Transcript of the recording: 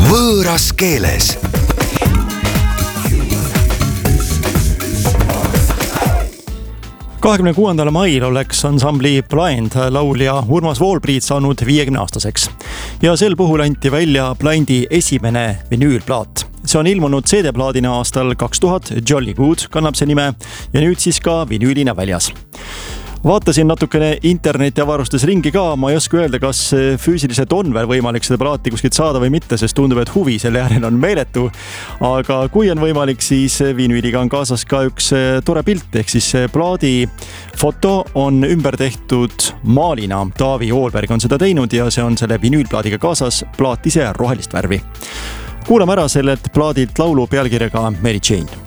võõras keeles. Kahekümne 6. mail oleks ansambli Blind laulja Urmas Voolpriit saanud 50-aastaseks. Ja sel puhul anti välja Blindi esimene vinüülplaat. See on ilmunud CD-plaadina aastal 2000, Jolly Good kannab see nime ja nüüd siis ka vinüülina väljas. Vaatasin natukene interneti avarustes ringi ka, ma ei oska öelda, kas füüsiliselt on veel võimalik seda plaati kuskilt saada või mitte, sest tundub, et huvi selle järel on meeletu. Aga kui on võimalik, siis vinüüliga on kaasas ka üks tore pilt, ehk siis plaadi foto on ümber tehtud maalina. Taavi Oolberg on seda teinud ja see on selle vinüülplaadiga kaasas, plaat ise rohelist värvi. Kuulame ära sellelt plaadilt laulu pealkirjaga Mary Jane.